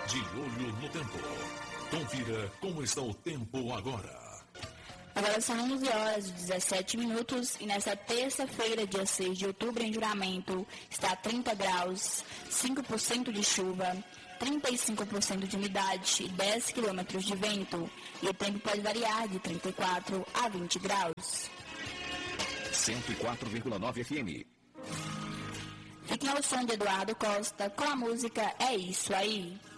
De olho no tempo. Confira como está o tempo agora. Agora são 11h17 e nesta terça-feira, dia 6 de outubro, em Juramento, está 30 graus, 5% de chuva, 35% de umidade e 10 km de vento. E o tempo pode variar de 34 a 20 graus. 104,9 FM. Fiquem ao som de Eduardo Costa com a música É Isso Aí.